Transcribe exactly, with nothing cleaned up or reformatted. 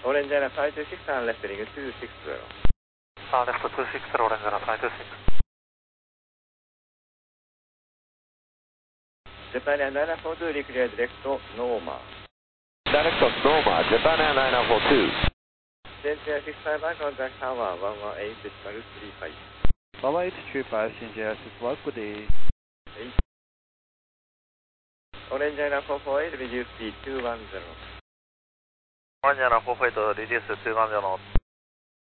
Orange Air five two six and left heading two six zero. Uh, left two six zero, Orange Air five two six. Japan Air nine four two, declare direct Norma. Direct Norma, Japan Air nine four two. Central Air six five one, contact tower one one eight decimal three five. one one eight three five, Central Air six one, good day. Orange Air four four eight, reduce speed two one zero. Orange Air four four eight, reduce to two one zero.